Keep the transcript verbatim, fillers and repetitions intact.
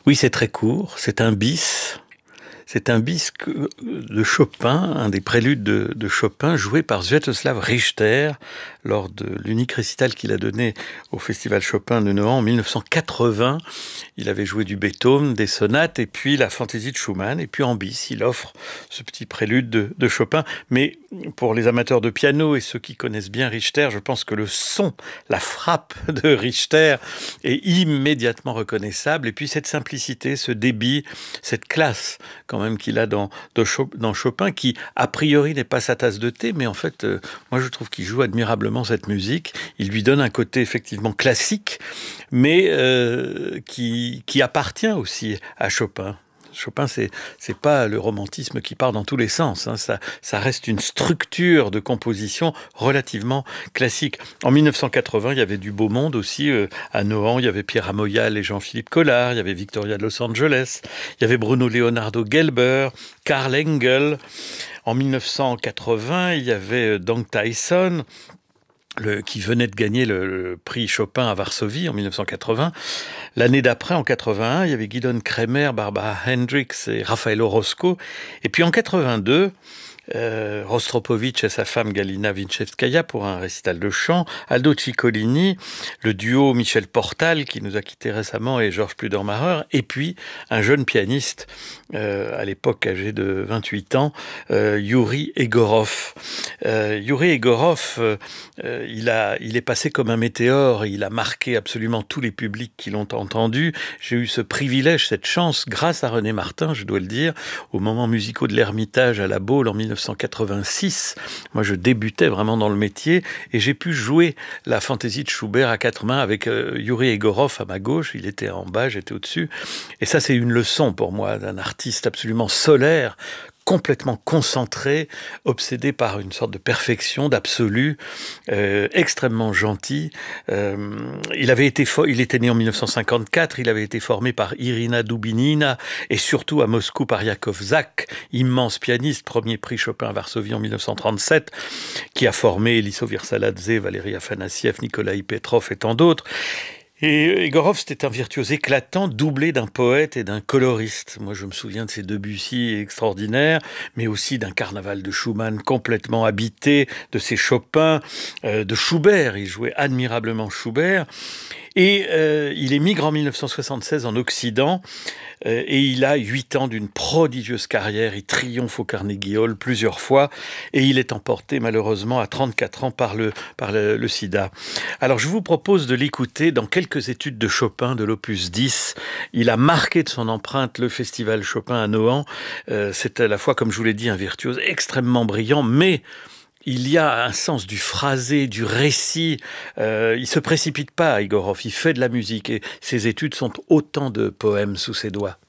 Oui, c'est très court, c'est un bis. C'est un bis que- de Chopin, un des préludes de, de Chopin, joué par Sviatoslav Richter lors de l'unique récital qu'il a donné au Festival Chopin de Nohant en mille neuf cent quatre-vingts. Il avait joué du Beethoven, des sonates et puis la fantaisie de Schumann. Et puis en bis, il offre ce petit prélude de, de Chopin. Mais pour les amateurs de piano et ceux qui connaissent bien Richter, je pense que le son, la frappe de Richter est immédiatement reconnaissable. Et puis cette simplicité, ce débit, cette classe quand même qu'il a dans, dans Chopin, qui a priori n'est pas sa tasse de thé, mais en fait, euh, moi je trouve qu'il joue admirablement cette musique. Il lui donne un côté effectivement classique, mais euh, qui, qui appartient aussi à Chopin. Chopin, c'est c'est pas le romantisme qui part dans tous les sens. Hein. Ça, ça reste une structure de composition relativement classique. En mille neuf cent quatre-vingts, il y avait du beau monde aussi. Euh, à Nohant, il y avait Pierre Amoyal et Jean-Philippe Collard. Il y avait Victoria de Los Angeles. Il y avait Bruno Leonardo Gelber, Karl Engel. En mille neuf cent quatre-vingts, il y avait Doug Tyson. Le, qui venait de gagner le, le prix Chopin à Varsovie en mille neuf cent quatre-vingts. L'année d'après, en quatre-vingt-un, il y avait Gidon Kremer, Barbara Hendricks et Raffaello Roscoe. Et puis en quatre-vingt-deux, euh, Rostropovitch et sa femme Galina Vinchevskaya pour un récital de chant, Aldo Ciccolini, le duo Michel Portal qui nous a quittés récemment et Georges Pludermacher, et puis un jeune pianiste euh, à l'époque âgé de vingt-huit ans, euh, Yuri Egorov. Euh, Yuri Egorov, euh, euh, il, a, il est passé comme un météore, il a marqué absolument tous les publics qui l'ont entendu. J'ai eu ce privilège, cette chance, grâce à René Martin, je dois le dire, aux moments musicaux de l'Ermitage à la Baule en mille neuf cent quatre-vingt-six. Moi, je débutais vraiment dans le métier et j'ai pu jouer la fantaisie de Schubert à quatre mains avec euh, Yuri Egorov à ma gauche. Il était en bas, j'étais au-dessus. Et ça, c'est une leçon pour moi d'un artiste absolument solaire, complètement concentré, obsédé par une sorte de perfection, d'absolu, euh, extrêmement gentil. Euh, il avait été, fo- il était né en mille neuf cent cinquante-quatre, il avait été formé par Irina Dubinina et surtout à Moscou par Yakov Zak, immense pianiste, premier prix Chopin à Varsovie en mille neuf cent trente-sept, qui a formé Eliso Virsaladze, Valérie Afanassiev, Nikolai Petrov et tant d'autres. Et Egorov, c'était un virtuose éclatant, doublé d'un poète et d'un coloriste. Moi, je me souviens de ces Debussy extraordinaires, mais aussi d'un carnaval de Schumann complètement habité, de ses Chopin, euh, de Schubert. Il jouait admirablement Schubert. Et euh, il émigre en mille neuf cent soixante-seize en Occident euh, et il a huit ans d'une prodigieuse carrière. Il triomphe au Carnegie Hall plusieurs fois et il est emporté malheureusement à trente-quatre ans par le, par le, le sida. Alors je vous propose de l'écouter dans quelques études de Chopin de l'opus dix. Il a marqué de son empreinte le festival Chopin à Nohant. Euh, c'est à la fois, comme je vous l'ai dit, un virtuose extrêmement brillant, mais il y a un sens du phrasé, du récit. Euh, il se précipite pas, Egorov. Il fait de la musique et ses études sont autant de poèmes sous ses doigts.